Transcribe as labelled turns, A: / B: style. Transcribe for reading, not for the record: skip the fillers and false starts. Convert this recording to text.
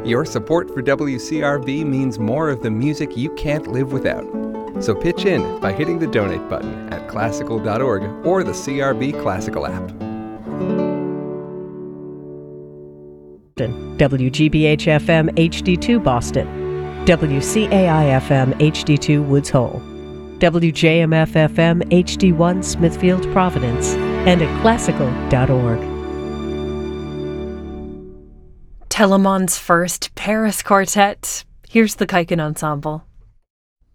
A: Your support for WCRB means more of the music you can't live without. So pitch in by hitting the donate button at classical.org or the CRB Classical app.
B: WGBH-FM HD2 Boston, WCAI-FM HD2 Woods Hole, WJMF-FM HD1 Smithfield Providence, and at classical.org.
C: Telemon's first Paris Quartet. Here's the Kaiken Ensemble.